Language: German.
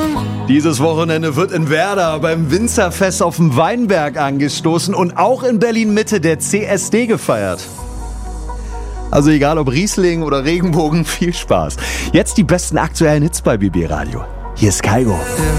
Dieses Wochenende wird in Werder beim Winzerfest auf dem Weinberg angestoßen und auch in Berlin-Mitte der CSD gefeiert. Also egal ob Riesling oder Regenbogen, viel Spaß. Jetzt die besten aktuellen Hits bei BB Radio. Hier ist Kaigo.